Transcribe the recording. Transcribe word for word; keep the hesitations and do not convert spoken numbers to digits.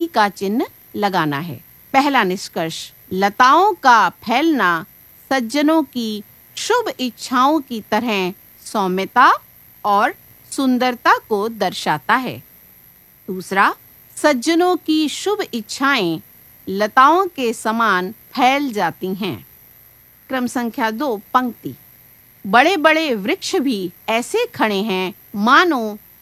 का चिन्ह लगाना है। पहला निष्कर्ष, लताओं का फैलना सज्जनों की शुभ इच्छाओं की तरह सौम्यता और सुंदरता को दर्शाता है। दूसरा, सज्जनों की शुभ इच्छाएं लताओं के समान फैल जाती हैं। क्रम संख्या दो, पंक्ति। बड़े बड़े वृक्ष भी ऐसे खड़े हैं मानो